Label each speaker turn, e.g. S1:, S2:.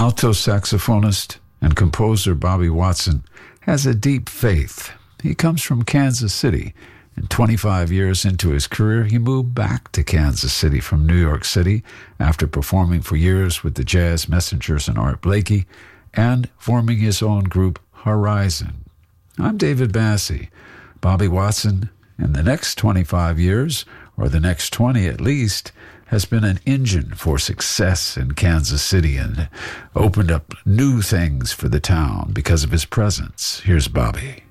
S1: Alto saxophonist and composer Bobby Watson has a deep faith. He comes from Kansas City, and 25 years into his career, he moved back to Kansas City from New York City after performing for years with the Jazz Messengers and Art Blakey and forming his own group, Horizon. I'm David Massey. Bobby Watson, in the next 25 years, or the next 20 at least, has been an engine for success in Kansas City and opened up new things for the town because of his presence. Here's Bobby.